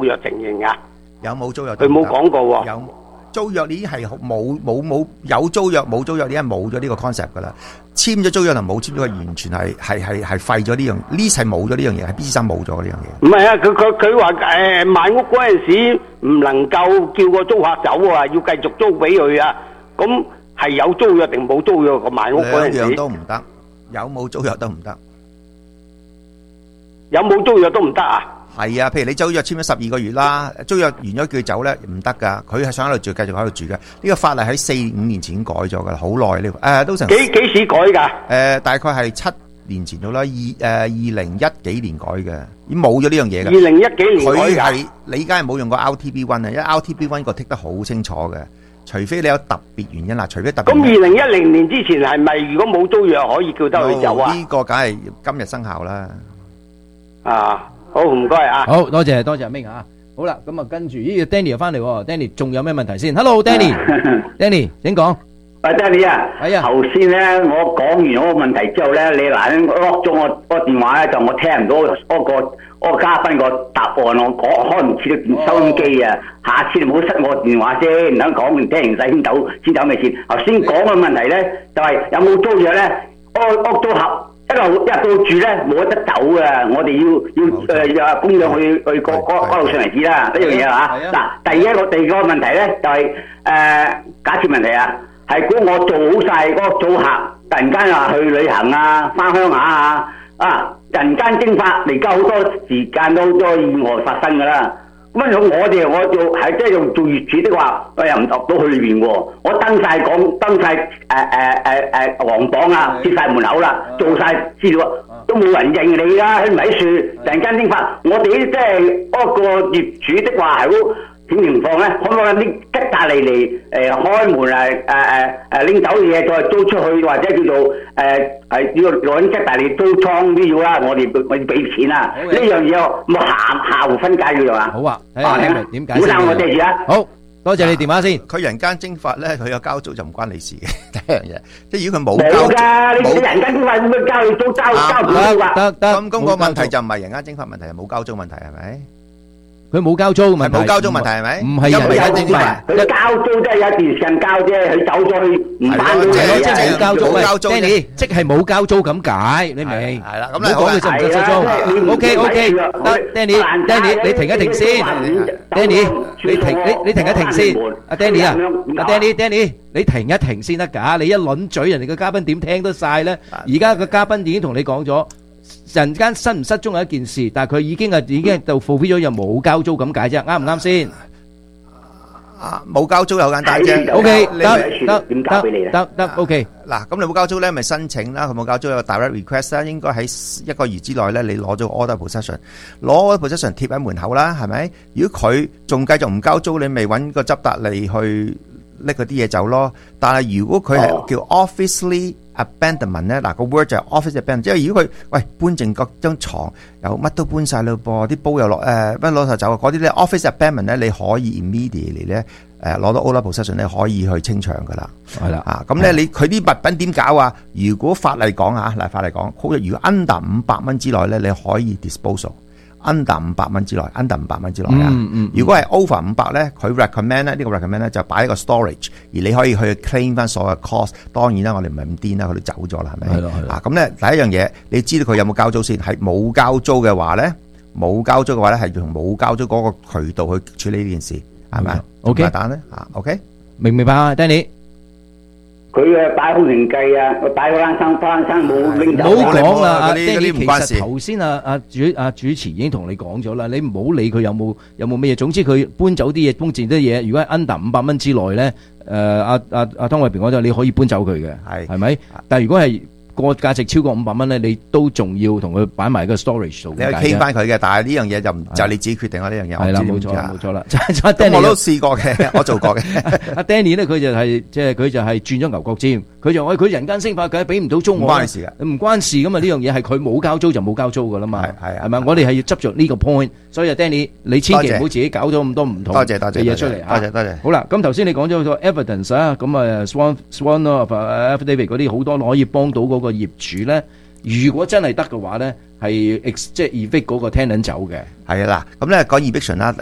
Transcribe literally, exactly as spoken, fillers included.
租約情形啊？ 有冇租約？ 佢冇講過喎。 有租約呢啲係冇冇冇有租約冇租約，呢係冇咗呢個 concept 噶啦。簽咗租約同冇簽咗，完全係係係係廢咗呢樣，呢係冇咗呢樣嘢，係 B 三冇咗呢樣嘢。 唔係啊，佢佢佢話誒買屋嗰陣時唔能夠叫個租客走啊，要繼續租俾佢啊。咁係有租約定冇租約個買屋嗰陣時？ 兩樣都唔得，有冇租約都唔得。 有冇租約都唔得啊？ 係啊，譬如你租約簽咗十二個月啦，租約完咗叫佢走咧，唔得噶，佢係想喺度住，繼續喺度住嘅。呢個法例喺四五年前改咗噶啦，好耐呢個，誒都成幾幾時改㗎？ 誒大概係七年前到啦，二誒二零一幾年改嘅，已經冇咗呢樣嘢嘅。 二零一幾年改㗎？ 佢係你而家係冇用過 R T B one 啊，因為 R T B one 個剔得好清楚嘅，除非你有特別原因啦，除非特別。 咁二零一零年之前係咪如果冇租約可以叫得佢走啊？ 呢個梗係今日生效啦。 啊！好唔該啊！ 好多謝多謝阿 Ming 啊！好啦，咁啊跟住呢個 Danny 又翻嚟喎 ，Danny 仲有咩問題先 ？Hello Danny，Danny 請講。 喂 Danny 啊， 係啊， 頭先咧我講完嗰個問題之後咧，你嗱 lock 咗我個電話咧，就我聽唔到嗰個嗰個嘉賓個答案，我講開唔切到電收音機啊！下次你唔好塞我電話先，等講完聽完晒先走先走未先。頭先講嘅問題咧，就係有冇租約咧？屋屋租客。一路一到住咧冇得走嘅，我哋要要誒啊供養去去嗰嗰嗰度上嚟知啦，呢樣嘢啊嗱，第一個第二個問題咧就係、是、誒、呃、假設問題啊，係估我做好晒嗰個租客，突然間話去旅行啊，翻鄉下啊，啊人間蒸發，而家好多時間都多意外發生㗎啦。咁樣我哋我做係即係用做業主的話，我又唔入到去裏邊喎。我登晒講登晒誒誒誒誒黃榜啊，貼晒門口啦，做晒資料，都冇人認你啦，喺唔喺樹？人間蒸發，我哋即係嗰個業主的話係好點情況咧？可唔可以拎吉達嚟嚟誒開門啊？誒誒誒拎走嘢再租出去，或者叫做誒係要攞啲吉達嚟租倉都要啦。我哋我要俾錢啦。呢樣嘢冇下下戶分解嘅樣啊？ 好啊，睇下點解？ 唔好鬧我借住啊！ 好多謝你電話先。 佢人間蒸發咧，佢有交租就唔關你事嘅。第一樣嘢，即係如果佢冇冇交㗎，你冇你人間蒸發咁樣交你租交交唔到㗎。 得得， 咁咁個問題就唔係人間蒸發問題，係冇交租問題係咪？ 佢冇交租問題， 係冇交租問題係咪？ 唔係人因為人間蒸發， 佢交租即係有一段時間交啫，佢走咗去唔翻到係咯即係嚟即係冇交租冇交租啫 ，Danny，即係冇交租咁解，你明？ 係啦咁唔好講佢執唔執收租。OK OK，得 Danny，Danny，你停一停先，Danny，你停你你停一停先，阿 Danny 啊，阿 Danny，Danny，你停一停先得㗎，你一輪嘴，人哋個嘉賓點聽得晒咧？而家個嘉賓已經同你講咗。人間失唔失蹤係一件事，但係佢已經係已經係就 fulfill 咗又冇交租咁解啫，啱唔啱先？ 啊，冇交租又好簡單啫。 O K， 你得點交俾你咧？ 得得 O K。 嗱，咁你冇交租咧，咪申請啦。佢冇交租有個 direct request 啦，應該喺一個月之內咧，你攞咗 order possession，攞 order possession 貼喺門口啦，係咪？如果佢仲繼續唔交租，你咪揾個執達嚟去拎嗰啲嘢走咯。但係如果佢係叫 officially abandonment 咧，嗱個 word 就係 office abandonment，即係如果佢喂搬剩嗰張牀，又乜都搬曬嘞噃，啲煲又落誒乜攞曬走啊，嗰啲咧 office abandonment 咧，你可以 immediately 咧誒攞到 order possession 咧，可以去清場噶啦， 係啦啊，咁咧你佢啲物品點搞啊？如果法例講啊，嗱法例講，好似如果 under 五百蚊之內咧，你可以 disposal。under 五百蚊之內 ，under 五百蚊之內啊！ 嗯嗯、 如果係 over 五百咧，佢 recommend 咧，呢個 recommend 咧就擺喺個 storage，而你可以去 claim 翻所有 cost。當然啦，我哋唔係咁癲啦，佢哋走咗啦，係咪？ 係咯係咯。 啊，咁咧第一樣嘢，你知道佢有冇交租先？係冇交租嘅話咧，冇交租嘅話咧，係用冇交租嗰個渠道去處理呢件事，係咪 ？OK， 蛋咧啊 ，OK， 明唔明白啊 ，Danny？ 佢誒擺好成計啊！佢擺嗰間生翻生冇拎走。 唔好講啦，阿嗰啲 Danny，其唔關事實頭先啊啊主啊主持已經同你講咗啦，你唔好理佢有冇有冇乜嘢，總之佢搬走啲嘢，搬剩啲嘢，如果係 under 五百蚊之內咧，誒阿阿阿湯偉平講咗，你可以搬走佢嘅， 係係咪？但係如果係個價值超過五百蚊咧，你都仲要同佢擺埋個 storage 度。 你去 claim 翻佢嘅，但係呢樣嘢就唔就你自己決定啦。呢樣嘢係啦，冇錯啦，冇錯啦。咁我都試過嘅，我做過嘅。 阿 Danny 咧，佢就係即係佢就係轉咗牛角尖，佢就話佢人間蒸發，佢俾唔到租我。 唔關事嘅， 唔關事咁啊！呢樣嘢係佢冇交租就冇交租噶啦嘛。 係係係咪？我哋係要執着呢個 point，所以啊 Danny，你千祈唔好自己搞咗咁多唔同嘅嘢出嚟嚇。 多謝多謝。 好啦，咁頭先你講咗個 evidence 啊，咁啊 Swan Swan of affidavit 嗰啲好多可以幫到嗰個業主咧。如果真係得嘅話咧，係即係 evict 嗰個 tenant 走嘅。 係啦，咁咧講 eviction 啦。